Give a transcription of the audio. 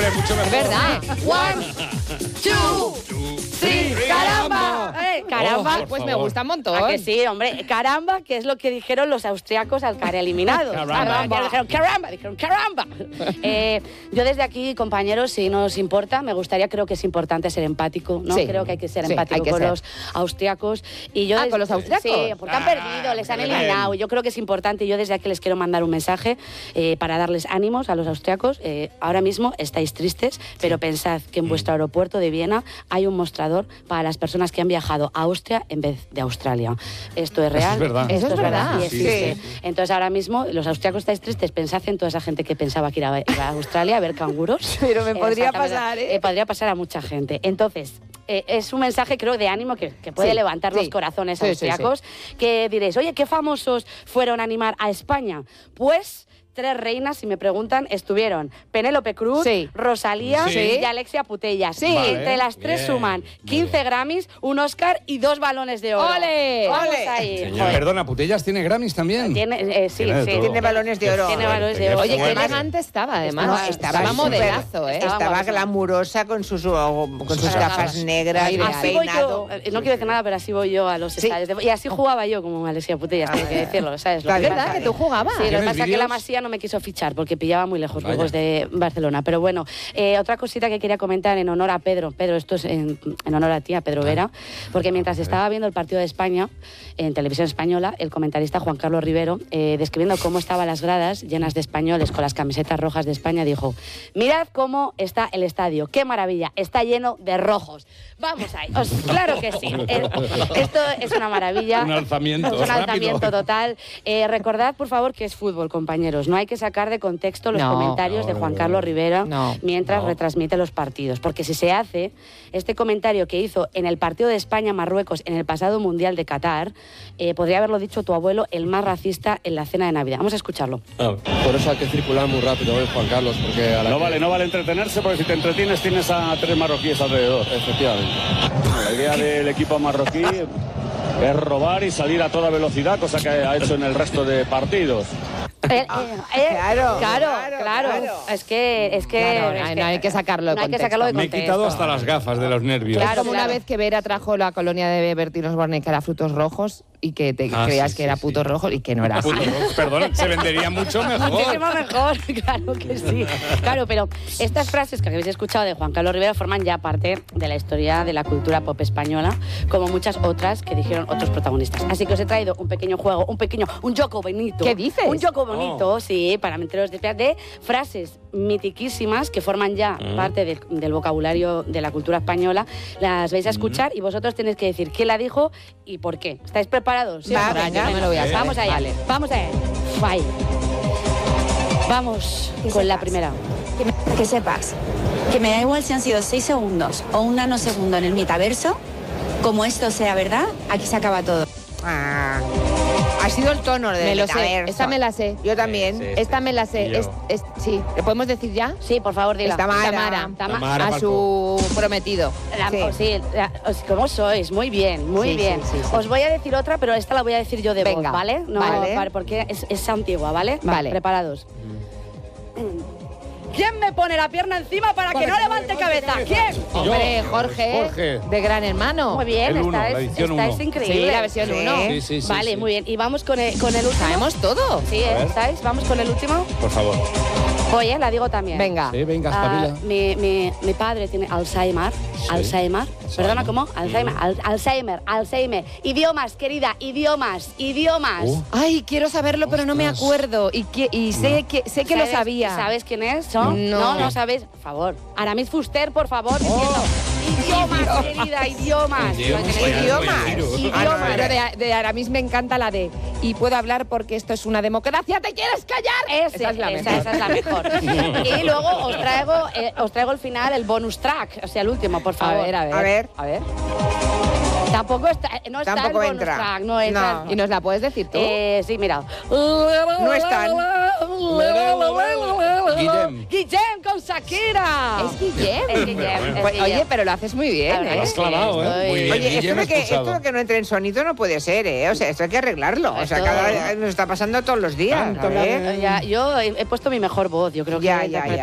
Hombre, mucho mejor. Es verdad. 1, 2, 3, caramba. Caramba, por pues me favor. gusta un montón. ¿A que sí, hombre? Caramba, que es lo que dijeron los austriacos al caer eliminados. Caramba. Dijeron caramba. Yo desde aquí, compañeros, si nos importa, me gustaría, creo que es importante ser empático, ¿no? Sí. Creo que hay que ser Sí, empático hay que con ser. los austriacos. Y yo ¿con los austriacos? Sí, porque han perdido, les han qué eliminado. bien. Yo creo que es importante. Yo desde aquí les quiero mandar un mensaje para darles ánimos a los austriacos. Ahora mismo estáis tristes, pero pensad que en vuestro aeropuerto de Viena hay un mostrador para las personas que han viajado a Austria en vez de Australia. Esto es real. Eso es verdad. Esto Eso es verdad. y existe. Sí. Entonces ahora mismo los austriacos estáis tristes, pensad en toda esa gente que pensaba que iba a Australia a ver canguros. Pero me podría Exactamente. pasar, ¿eh? Podría pasar a mucha gente. Entonces, es un mensaje, creo, de ánimo que puede Sí, levantar los sí. corazones Sí, sí, austriacos. Que diréis, oye, ¿qué famosos fueron a animar a España? Pues 3 reinas, si me preguntan, estuvieron Penélope Cruz, Sí. Rosalía Sí. y Alexia Putellas. Sí. Vale, Entre las 3 bien, suman muy 15 bien. Grammys, un Oscar y 2 balones de oro. ¡Ole! Vamos ¡Ole! ahí. Señor, Joder. perdona, ¿Putellas tiene Grammys también? Tiene, sí, Tiene de sí. todo. Tiene balones de oro. Tiene balones de Qué oro. Oye, qué fuerte. elegante estaba, además. No, estaba súper- modelazo, ¿eh? Estaba Estaba guapísima. glamurosa con sus Sus gafas gafas. negras, Ay, el Así voy peinado. yo, no quiero decir nada, pero así voy yo a los Sí. estadios. Y así jugaba yo como Alexia Putellas, tengo que decirlo, ¿sabes? Lo Está que bien, pasa ¿Verdad que tú jugabas? Sí, lo que ¿Tienes pasa es que la vídeos? Masía no me quiso fichar porque pillaba muy lejos Vaya. luego de Barcelona. Pero bueno, otra cosita que quería comentar en honor a Pedro. Pedro, esto es en honor a ti, a Pedro Vera, porque mientras estaba viendo el partido de España en televisión española, el comentarista Juan Carlos Rivero, describiendo cómo estaban las gradas llenas de españoles con las camisetas rojas de España, dijo: mirad cómo está el estadio, qué maravilla, está lleno de rojos. Vamos ahí, claro que sí. Esto es una maravilla. Un alzamiento, Es un rápido. alzamiento total. Recordad, por favor, que es fútbol, compañeros. No hay que sacar de contexto los No. comentarios de Juan Carlos Rivera No. mientras No. retransmite los partidos. Porque si se hace, este comentario que hizo en el partido de España-Marruecos en el pasado Mundial de Qatar, podría haberlo dicho tu abuelo, el más racista en la cena de Navidad. Vamos a escucharlo. Por eso hay que circular muy rápido, Juan Carlos, porque a la No vale entretenerse porque si te entretienes tienes a 3 marroquíes alrededor. Efectivamente. La idea del equipo marroquí es robar y salir a toda velocidad, cosa que ha hecho en el resto de partidos. Claro. Es que Claro, no hay que sacarlo de no hay que contexto. sacarlo de Me he contexto. quitado hasta las gafas de los nervios. Es Claro, como claro. una vez que Vera trajo la colonia de Bertín Osborne que era frutos rojos y que te Ah, creías sí, que sí, era sí. putos rojos y que no era así. Perdón, se vendería mucho mejor. Muchísimo mejor, claro que sí. Claro, pero estas frases que habéis escuchado de Juan Carlos Rivera forman ya parte de la historia de la cultura pop española, como muchas otras que dijeron otros protagonistas. Así que os he traído un pequeño juego, un joco bonito. ¿Qué dices? Un joco bonito, sí, para meteros de frases mitiquísimas que forman ya parte del vocabulario de la cultura española. Las vais a escuchar y vosotros tenéis que decir quién la dijo y por qué. ¿Estáis preparados? Va, Ahora, venga. yo no me lo voy a saber. Vamos allá. Vale. Vamos allá. Bye. Vamos con la primera. Que sepas que me da igual si han sido 6 segundos o un nanosegundo en el metaverso, como esto sea verdad, aquí se acaba todo. Ha sido el tono del Me lo sé. metaverso. Esta me la sé. Yo también. Esta me la sé. Y yo. Sí. ¿Le podemos decir ya? Sí, por favor, dila. Tamara. Tamara A su prometido. ¿Cómo sois? Muy bien, muy Sí, bien. sí, sí, sí. Os voy a decir otra, pero esta la voy a decir yo de Venga, voz, ¿vale? No, vale. porque es antigua, ¿vale? Vale. Preparados. ¿Quién me pone la pierna encima para que no levante cabeza? ¿Quién? Hombre, Jorge, Jorge. de Gran Hermano. Muy bien, El uno, esta la es edición esta uno. es increíble. Sí, la versión Sí. 1. Sí, sí, sí. Vale, sí. muy bien. Y vamos con el último. Sabemos todo. Sí, A ver. ¿estáis? Vamos con el último. Por favor. Oye, la digo también. Venga. Sí, venga, espabila. Mi padre tiene Alzheimer. Alzheimer. Perdona, ¿cómo? Alzheimer. Alzheimer. Idiomas, querida, idiomas. Ay, quiero saberlo, pero no me Ostras. acuerdo. Y sé que lo ¿Sabes- sabía. ¿Sabes quién es? ¿No? No. No sabéis. Por favor. Aramis Fuster, por favor. diciendo, idiomas, querida, idiomas. Ah, pero de Aramis me encanta la de y puedo hablar porque esto es una democracia. ¿Te quieres callar? Esa es la mejor. Esa es la mejor. Y luego os traigo el final, el bonus track, o sea, el último, por A favor. ver, a ver. A ver. A ver. Tampoco está, no está Tampoco el bonus entra. track, no entra. No. ¿Y nos la puedes decir tú? Sí, mira. No están. Guillem. Guillem con Shakira. Es Guillem. Es Guillem, es Pues, Guillem. oye, pero lo haces muy bien, La verdad ¿eh? que Has clavado, ¿eh? Muy bien. Oye, Guillem esto que no entre en sonido no puede ser, ¿eh? O sea, esto hay que arreglarlo. O sea, Esto- nos está pasando todos los días. Tanto ¿eh? Yo he puesto mi mejor voz, yo creo que Ya, he ya, ya.